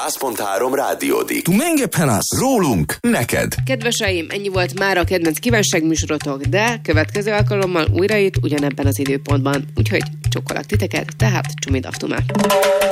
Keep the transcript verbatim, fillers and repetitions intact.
száz pont három Rádiódik. Tu menge penasz? Rólunk, neked. Kedveseim, ennyi volt már a kedvenc kívánságműsorotok, de következő alkalommal újra itt ugyanebben az időpontban. Úgyhogy csokkolak titeket, tehát csumidaftumát.